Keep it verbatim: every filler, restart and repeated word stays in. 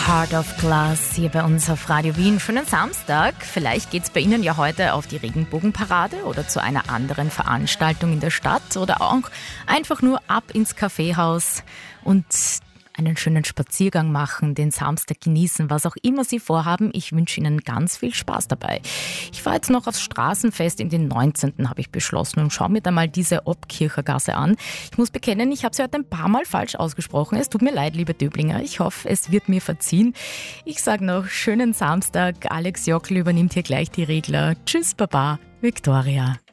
Heart of Glass hier bei uns auf Radio Wien. Schönen Samstag. Vielleicht geht es bei Ihnen ja heute auf die Regenbogenparade oder zu einer anderen Veranstaltung in der Stadt oder auch einfach nur ab ins Kaffeehaus und einen schönen Spaziergang machen, den Samstag genießen, was auch immer Sie vorhaben. Ich wünsche Ihnen ganz viel Spaß dabei. Ich fahre jetzt noch aufs Straßenfest in den neunzehnten habe ich beschlossen und schaue mir da mal diese Obkirchergasse an. Ich muss bekennen, ich habe sie heute ein paar Mal falsch ausgesprochen. Es tut mir leid, liebe Döblinger. Ich hoffe, es wird mir verziehen. Ich sage noch schönen Samstag. Alex Jockl übernimmt hier gleich die Regler. Tschüss, Baba, Victoria.